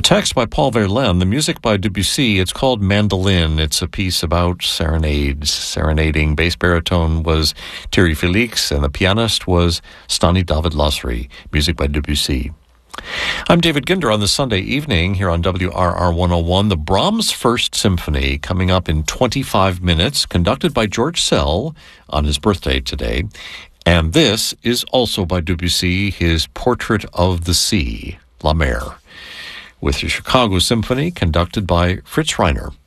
text by Paul Verlaine, the music by Debussy. It's called Mandolin. It's a piece about serenades. Serenading bass baritone was Thierry Felix, and the pianist was Stanisław Lasry. Music by Debussy. I'm David Ginder on the Sunday evening here on WRR 101. The Brahms First Symphony coming up in 25 minutes, conducted by George Szell on his birthday today. And this is also by Debussy, his Portrait of the Sea, La Mer, with the Chicago Symphony conducted by Fritz Reiner.